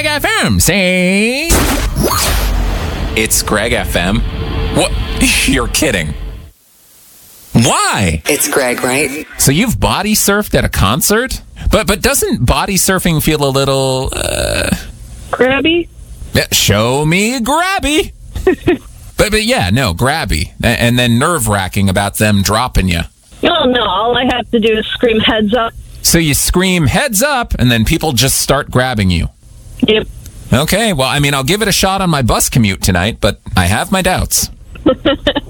Greg FM, say. It's Greg FM. What? You're kidding. Why? It's Greg, right? So you've body surfed at a concert? But doesn't body surfing feel a little, Grabby? Show me grabby. but yeah, no, grabby. And then nerve-wracking about them dropping you. Oh, no. All I have to do is scream heads up. So you scream heads up, and then people just start grabbing you. Yep. Okay, well, I mean, I'll give it a shot on my bus commute tonight, but I have my doubts.